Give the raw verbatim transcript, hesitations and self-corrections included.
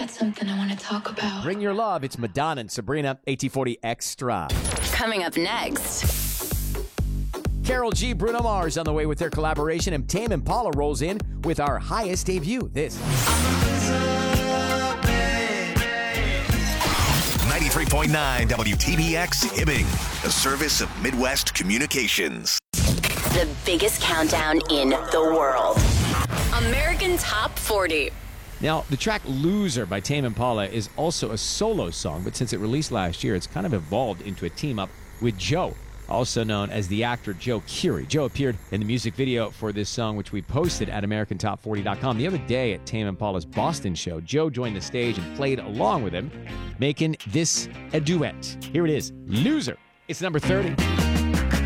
got something I want to talk about. Bring Your Love. It's Madonna and Sabrina, A T forty Extra. Coming up next. Karol G, Bruno Mars on the way with their collaboration, and Tame Impala rolls in with our highest debut. This. ninety-three point nine W T B X Hibbing, a service of Midwest Communications. The biggest countdown in the world. American Top forty. Now, the track Loser by Tame Impala is also a solo song, but since it released last year, it's kind of evolved into a team-up with Joe, also known as the actor Joe Keery. Joe appeared in the music video for this song, which we posted at American Top forty dot com. The other day at Tame Impala's Boston show, Joe joined the stage and played along with him, making this a duet. Here it is, Loser. It's number thirty.